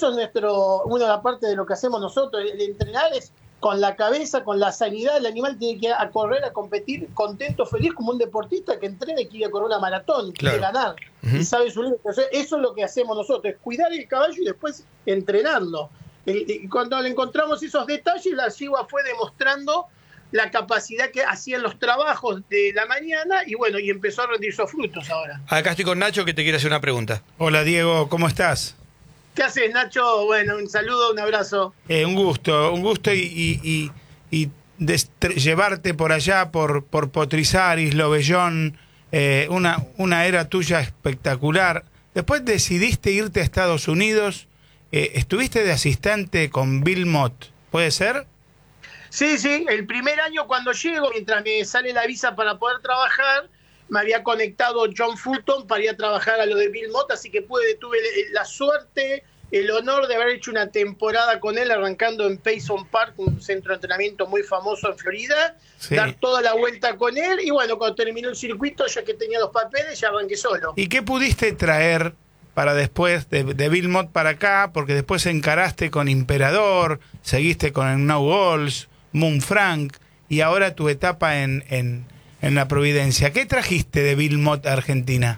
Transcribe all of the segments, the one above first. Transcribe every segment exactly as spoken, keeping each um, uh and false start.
eso es nuestro, una parte de lo que hacemos nosotros. El entrenar es con la cabeza, con la sanidad. El animal tiene que ir a correr, a competir, contento, feliz, como un deportista que entrena y quiere correr una maratón, claro. quiere ganar, Uh-huh. y sabe su límite. Entonces, eso es lo que hacemos nosotros, es cuidar el caballo y después entrenarlo. Y cuando le encontramos esos detalles, la yegua fue demostrando la capacidad que hacían los trabajos de la mañana y bueno, y empezó a rendir sus frutos ahora. Acá estoy con Nacho que te quiere hacer una pregunta. Hola Diego, ¿cómo estás? ¿Qué haces, Nacho? Bueno, un saludo, un abrazo. Eh, un gusto, un gusto y, y, y, y destre- llevarte por allá, por, por Potrizaris, Lobellón, eh, una, una era tuya espectacular. Después decidiste irte a Estados Unidos, eh, estuviste de asistente con Bill Mott, ¿puede ser? Sí, sí, el primer año cuando llego, mientras me sale la visa para poder trabajar, me había conectado John Fulton para ir a trabajar a lo de Bill Mott, así que pude, tuve la suerte, el honor de haber hecho una temporada con él, arrancando en Payson Park, un centro de entrenamiento muy famoso en Florida, Sí. dar toda la vuelta con él, y bueno, cuando terminó el circuito, ya que tenía los papeles, ya arranqué solo. ¿Y qué pudiste traer para después de, de Bill Mott para acá? Porque después encaraste con Imperador, seguiste con el No Walls, Moon Frank, y ahora tu etapa en, en, en la Providencia. ¿Qué trajiste de Bill Mott a Argentina?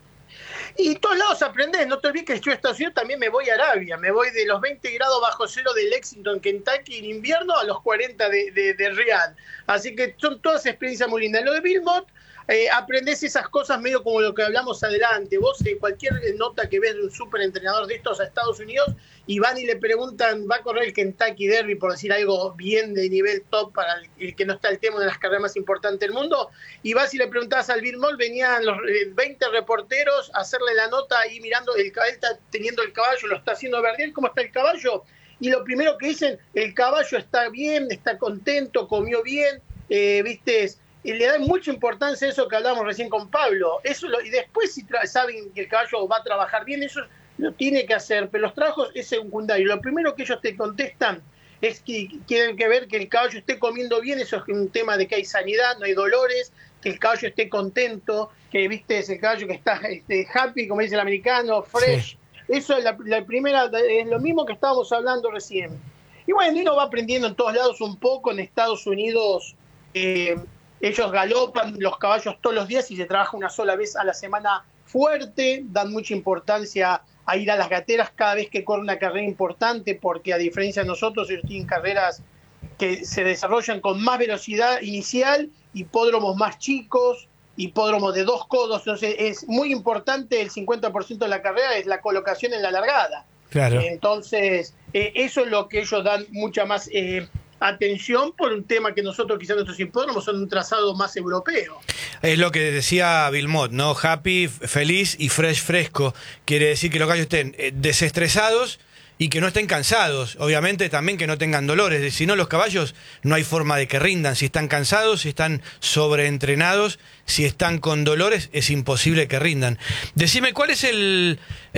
Y todos lados aprendés, no te olvides que yo a Estados Unidos también me voy a Arabia, me voy de los veinte grados bajo cero de Lexington, Kentucky en invierno a los cuarenta de, de, de Riyadh. Así que son todas experiencias muy lindas. Lo de Bill Mott, eh, aprendés esas cosas medio como lo que hablamos adelante. Vos en eh, cualquier nota que ves de un súper entrenador de estos a Estados Unidos y van y le preguntan, va a correr el Kentucky Derby, por decir algo bien de nivel top para el, el que no está el tema de las carreras más importantes del mundo, y vas y le preguntás al Bill Mott, venían los eh, veinte reporteros a hacerle la nota ahí mirando, el caballo está teniendo el caballo, lo está haciendo Verdier, ¿cómo está el caballo? Y lo primero que dicen, el caballo está bien, está contento, comió bien, eh, viste, y le dan mucha importancia a eso que hablamos recién con Pablo. Eso lo, y después si tra- saben que el caballo va a trabajar bien, eso lo tiene que hacer, pero los trabajos es secundario. Lo primero que ellos te contestan es que tienen que ver que el caballo esté comiendo bien, eso es un tema de que hay sanidad, no hay dolores, que el caballo esté contento, que viste es el caballo que está este, happy, como dice el americano, fresh. Sí. Eso es la, la primera, es lo mismo que estábamos hablando recién. Y bueno, uno va aprendiendo en todos lados un poco. En Estados Unidos eh, ellos galopan los caballos todos los días y se trabaja una sola vez a la semana fuerte, dan mucha importancia a ir a las gateras cada vez que corre una carrera importante, porque a diferencia de nosotros, ellos tienen carreras que se desarrollan con más velocidad inicial, hipódromos más chicos, hipódromos de dos codos, entonces es muy importante, el cincuenta por ciento de la carrera es la colocación en la largada. Claro. Entonces, eh, eso es lo que ellos dan mucha más eh, atención por un tema que nosotros quizás nuestros hipódromos son un trazado más europeo. Es lo que decía Bill Mott, ¿no? Happy, feliz y fresh, fresco. Quiere decir que los gallos estén desestresados y que no estén cansados. Obviamente también que no tengan dolores. Si no, los caballos no hay forma de que rindan. Si están cansados, si están sobreentrenados, si están con dolores, es imposible que rindan. Decime, ¿cuál es el,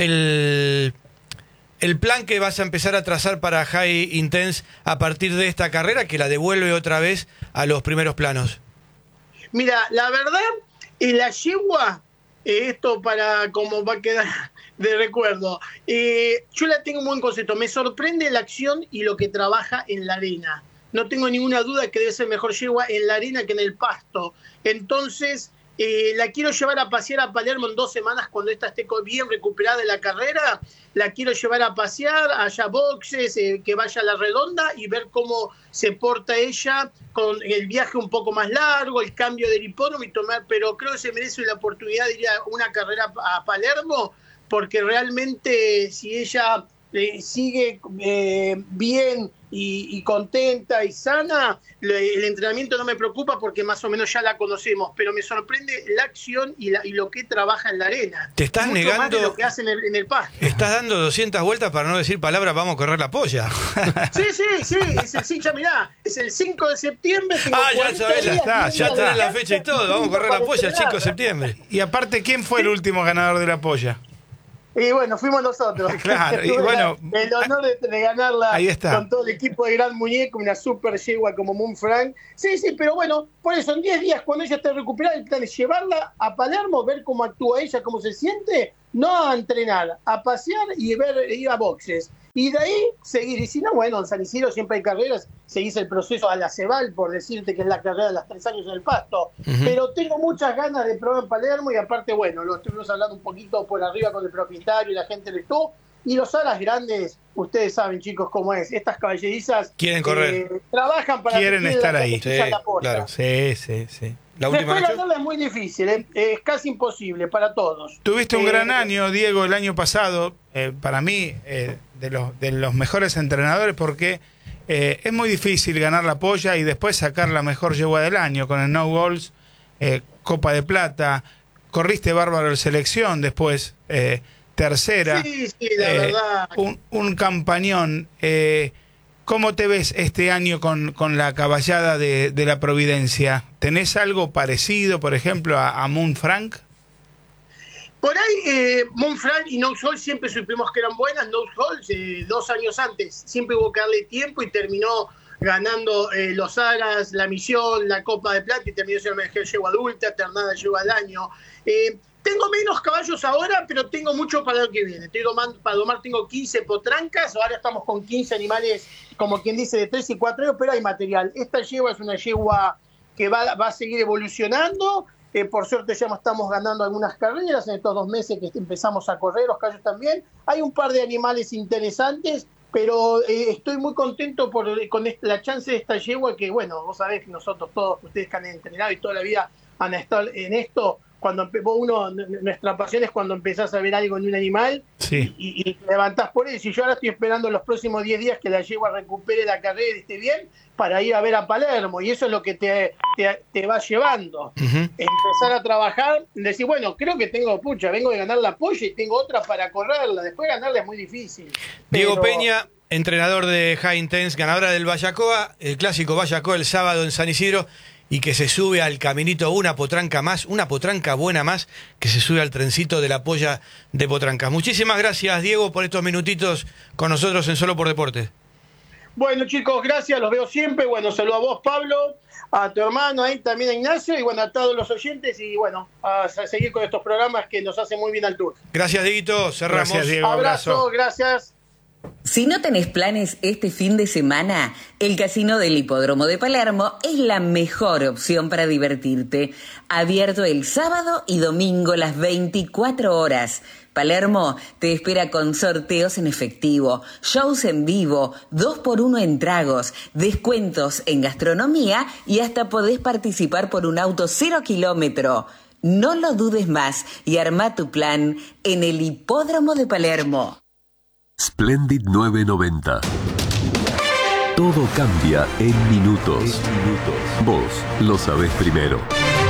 el, el plan que vas a empezar a trazar para High Intense a partir de esta carrera que la devuelve otra vez a los primeros planos? Mira, la verdad, en la yegua, eh, esto para como va a quedar de recuerdo, eh, yo la tengo un buen concepto, me sorprende la acción y lo que trabaja en la arena. No tengo ninguna duda que debe ser mejor yegua en la arena que en el pasto. Entonces, eh, la quiero llevar a pasear a Palermo en dos semanas cuando esta esté bien recuperada de la carrera. La quiero llevar a pasear, haya boxes, eh, que vaya a la redonda y ver cómo se porta ella con el viaje un poco más largo, el cambio del hipódromo y tomar, pero creo que se merece la oportunidad de ir a una carrera a Palermo, porque realmente si ella eh, sigue eh, bien y, y contenta y sana, le, el entrenamiento no me preocupa porque más o menos ya la conocemos, pero me sorprende la acción y, la, y lo que trabaja en la arena. Te estás mucho negando más de lo que hace en el, en el pasto. Estás dando doscientas vueltas para no decir palabra, vamos a correr la polla. Sí, sí, sí, es el, sí, ya mirá, es el cinco de septiembre. Ah, ya sabés, ya está, ya está la fecha y todo, vamos a correr la polla el cinco de septiembre. Y aparte, ¿quién fue el último ganador de la polla? Y bueno, fuimos nosotros. Claro, y bueno, el honor de, de ganarla ahí está. Con todo el equipo de Gran Muñeco, una super yegua como Moon Frank. Sí, sí, pero bueno, por eso en diez días cuando ella esté recuperada, el plan es llevarla a Palermo, ver cómo actúa ella, cómo se siente, no a entrenar, a pasear y ver, ir a boxes. y de ahí seguir. Y si no, bueno, en San Isidro siempre hay carreras, seguís el proceso a la Cebal, por decirte que es la carrera de los tres años en el Pasto. Uh-huh. Pero tengo muchas ganas de probar en Palermo, y aparte, bueno, lo estuvimos hablando un poquito por arriba con el propietario y la gente del estuvo. Y los alas grandes, ustedes saben, chicos, cómo es. Estas caballerizas quieren correr, eh, trabajan para quieren estar ahí. Sí, claro. Sí, sí, sí. La última Después ganarla es muy difícil, ¿eh? Es casi imposible para todos. Tuviste un eh, gran año, Diego, el año pasado. Eh, para mí, eh, de, los, de los mejores entrenadores, porque eh, es muy difícil ganar la polla y después sacar la mejor yegua del año con el No Goals, eh, Copa de Plata. Corriste bárbaro en selección después. Eh, tercera, sí, sí, la eh, verdad. Un, un campañón. Eh, ¿Cómo te ves este año con, con la caballada de, de la Providencia? ¿Tenés algo parecido, por ejemplo, a, a Moon Frank? Por ahí, eh, Moon Frank y No Sol siempre supimos que eran buenas. No Sol, eh, dos años antes, siempre hubo que darle tiempo y terminó ganando eh, los Aras, la Misión, la Copa de Plata, y terminó siendo la mejor yegua adulta, ternada yegua al año. Eh, Tengo menos caballos ahora, pero tengo mucho para lo que viene. Estoy domando, para domar tengo quince potrancas, ahora estamos con quince animales, como quien dice, de tres y cuatro años, pero hay material. Esta yegua es una yegua que va, va a seguir evolucionando. Eh, por suerte ya estamos ganando algunas carreras en estos dos meses que empezamos a correr, los caballos también. Hay un par de animales interesantes, pero eh, estoy muy contento por, con esta, la chance de esta yegua que, bueno, vos sabés que nosotros todos, ustedes que han entrenado y toda la vida han estado en esto. Cuando uno, nuestra pasión es cuando empezás a ver algo en un animal, sí, y, y te levantás por eso. Y yo ahora estoy esperando los próximos diez días que la yegua recupere la carrera y esté bien para ir a ver a Palermo, y eso es lo que te, te, te va llevando. Uh-huh. Empezar a trabajar, decir, bueno, creo que tengo, pucha, vengo de ganar la polla y tengo otra para correrla. Después ganarla es muy difícil. Diego pero... Peña, entrenador de High Intense, ganadora del Vallacoa, el clásico Vallacoa el sábado en San Isidro, y que se sube al caminito una potranca más, una potranca buena más, que se sube al trencito de la polla de potrancas. Muchísimas gracias, Diego, por estos minutitos con nosotros en Solo por Deportes. Bueno, chicos, gracias, los veo siempre. Bueno, saludo a vos, Pablo, a tu hermano, ahí también a Ignacio, y bueno, a todos los oyentes, y bueno, a seguir con estos programas que nos hacen muy bien al tour. Gracias, Dieguito, cerramos. Gracias, Diego, abrazo, abrazo, gracias. Si no tenés planes este fin de semana, el Casino del Hipódromo de Palermo es la mejor opción para divertirte. Abierto el sábado y domingo las veinticuatro horas. Palermo te espera con sorteos en efectivo, shows en vivo, dos por uno en tragos, descuentos en gastronomía y hasta podés participar por un auto cero kilómetro. No lo dudes más y arma tu plan en el Hipódromo de Palermo. Splendid nueve noventa. Todo cambia en minutos. Vos lo sabés primero.